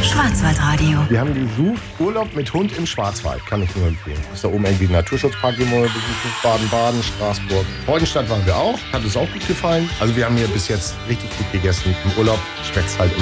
Schwarzwaldradio. Wir haben gesucht, Urlaub mit Hund im Schwarzwald, kann ich nur empfehlen. Ist da oben irgendwie ein Naturschutzpark, den wir besuchen, Baden-Baden, Straßburg. Freudenstadt waren wir auch, hat uns auch gut gefallen. Also wir haben hier bis jetzt richtig gut gegessen. Im Urlaub schmeckt es halt immer.